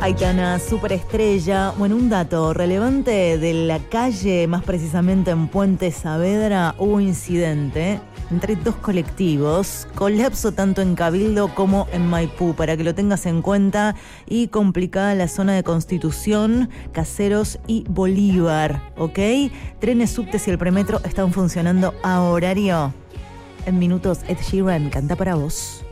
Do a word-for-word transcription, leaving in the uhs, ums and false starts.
Aitana, superestrella. Bueno, un dato relevante de la calle, más precisamente en Puente Saavedra, hubo incidente entre dos colectivos, colapso tanto en Cabildo como en Maipú, para que lo tengas en cuenta, y complicada la zona de Constitución, Caseros y Bolívar, ¿ok? Trenes, subtes y el premetro están funcionando a horario. En minutos, Ed Sheeran canta para vos.